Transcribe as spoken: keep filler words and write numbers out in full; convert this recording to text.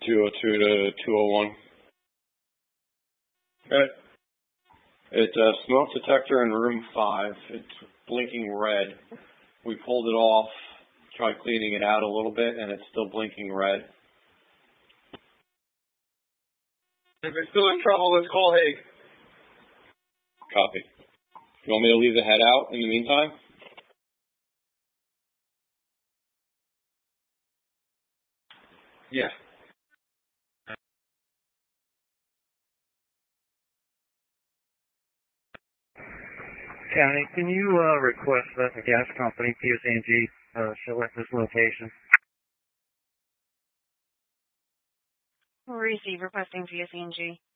two oh two to two oh one. Okay. It's a smoke detector in room five. It's blinking red. We pulled it off, tried cleaning it out a little bit, and it's still blinking red. If it's still in trouble, let's call Hague. Copy. You want me to leave the head out in the meantime? Yeah. County, can you uh, request that the gas company, P S E and G, uh, show at this location? Receive requesting P S E and G.